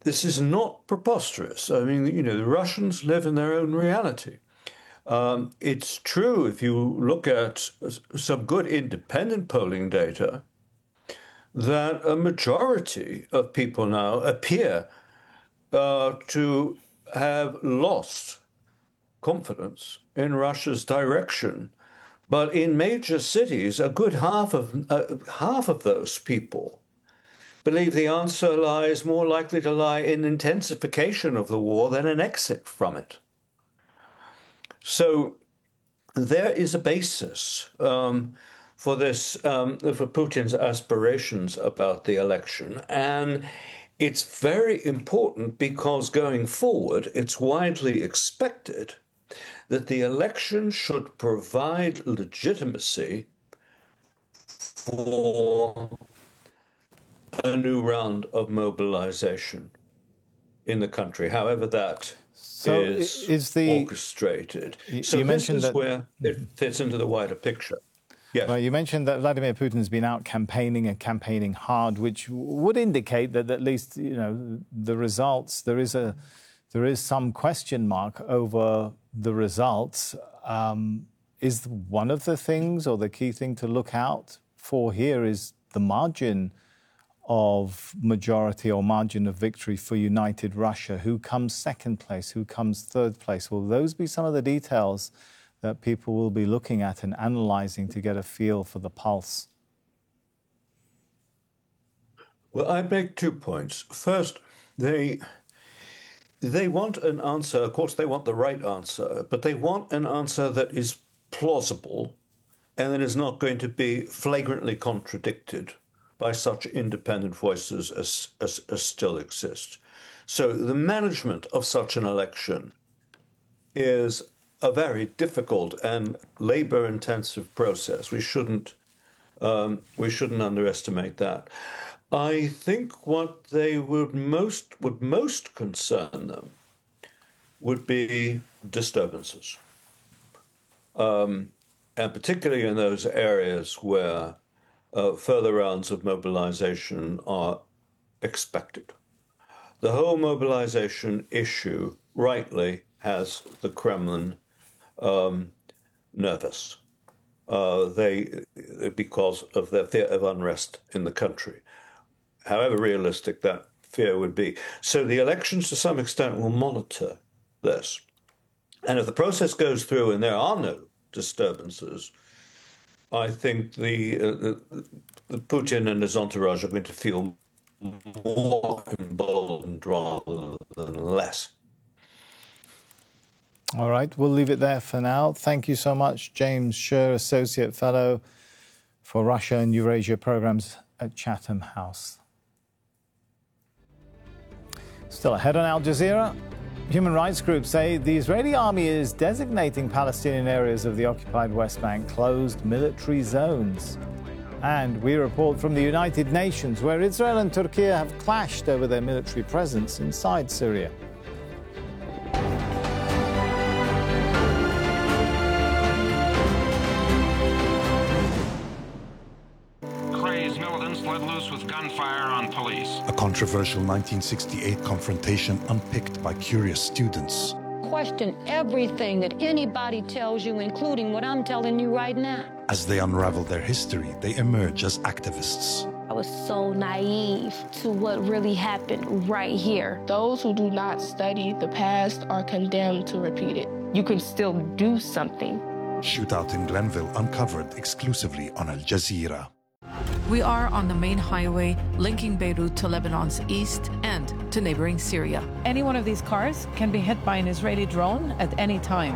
this is not preposterous. I mean, the Russians live in their own reality. It's true if you look at some good independent polling data that a majority of people now appear to have lost confidence in Russia's direction. But in major cities, a good half of those people believe the answer lies more likely to lie in intensification of the war than an exit from it. So there is a basis for this, for Putin's aspirations about the election. And it's very important because going forward, it's widely expected that the election should provide legitimacy for a new round of mobilization in the country, however that is orchestrated. So this is where it fits into the wider picture. Yes. Well, you mentioned that Vladimir Putin's been out campaigning and campaigning hard, which would indicate that at least, the results, there is some question mark over the results. Is one of the things or the key thing to look out for here is the margin of majority or margin of victory for United Russia? Who comes second place? Who comes third place? Will those be some of the details that people will be looking at and analysing to get a feel for the pulse? Well, I make 2 points. First, they want an answer. Of course, they want the right answer, but they want an answer that is plausible and that is not going to be flagrantly contradicted by such independent voices as still exist. So the management of such an election is a very difficult and labor-intensive process. We shouldn't underestimate that. I think what they would most concern them would be disturbances, and particularly in those areas where further rounds of mobilization are expected. The whole mobilization issue rightly has the Kremlin nervous, because of their fear of unrest in the country, however realistic that fear would be. So the elections, to some extent, will monitor this. And if the process goes through and there are no disturbances, I think the Putin and his entourage are going to feel more emboldened rather than less. All right, we'll leave it there for now. Thank you so much, James Sherr, Associate Fellow for Russia and Eurasia Programs at Chatham House. Still ahead on Al Jazeera, human rights groups say the Israeli army is designating Palestinian areas of the occupied West Bank closed military zones. And we report from the United Nations, where Israel and Turkey have clashed over their military presence inside Syria. Crazed militants let loose with gunfire on police. A controversial 1968 confrontation unpicked by curious students. Question everything that anybody tells you, including what I'm telling you right now. As they unravel their history, they emerge as activists. I was so naive to what really happened right here. Those who do not study the past are condemned to repeat it. You can still do something. Shootout in Glenville uncovered exclusively on Al Jazeera. We are on the main highway linking Beirut to Lebanon's east and to neighboring Syria. Any one of these cars can be hit by an Israeli drone at any time.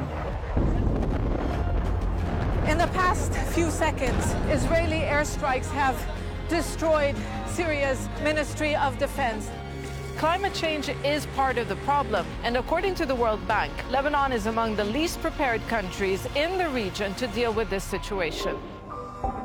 In the past few seconds, Israeli airstrikes have destroyed Syria's Ministry of Defense. Climate change is part of the problem, and according to the World Bank, Lebanon is among the least prepared countries in the region to deal with this situation.